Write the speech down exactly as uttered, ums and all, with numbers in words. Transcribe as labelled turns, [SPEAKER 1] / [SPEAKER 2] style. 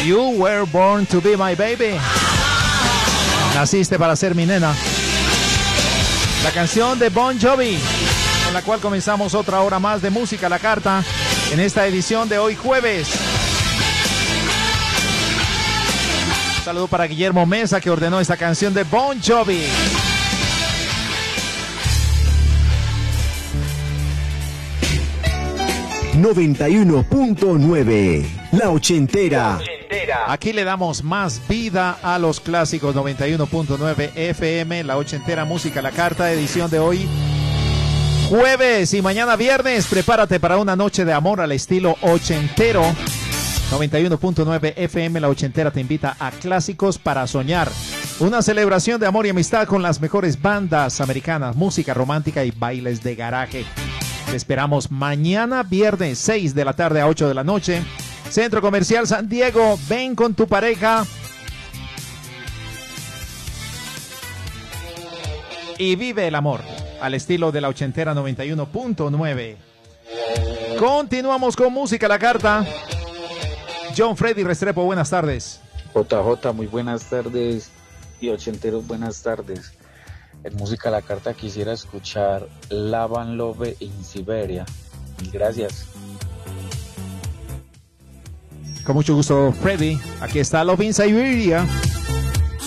[SPEAKER 1] You were born to be my baby. Naciste para ser mi nena. La canción de Bon Jovi, con la cual comenzamos otra hora más de Música a la Carta en esta edición de hoy jueves. Un saludo para Guillermo Mesa, que ordenó esta canción de Bon Jovi.
[SPEAKER 2] noventa y uno punto nueve, La Ochentera.
[SPEAKER 1] Aquí le damos más vida a los clásicos. Noventa y uno punto nueve F M, La Ochentera, Música a la Carta, edición de hoy jueves y mañana viernes. Prepárate para una noche de amor al estilo ochentero. Noventa y uno punto nueve F M, La Ochentera te invita a Clásicos para Soñar. Una celebración de amor y amistad con las mejores bandas americanas, música romántica y bailes de garaje. Te esperamos mañana viernes, seis de la tarde a ocho de la noche. Centro Comercial San Diego. Ven con tu pareja y vive el amor al estilo de La Ochentera. Noventa y uno punto nueve. Continuamos con Música a la Carta. John Freddy Restrepo, buenas tardes.
[SPEAKER 3] J J, muy buenas tardes. Y ochenteros, buenas tardes. En Música a la Carta quisiera escuchar Love and Love in Siberia. Mil gracias.
[SPEAKER 1] Con mucho gusto, Freddy. Aquí está Love in Siberia.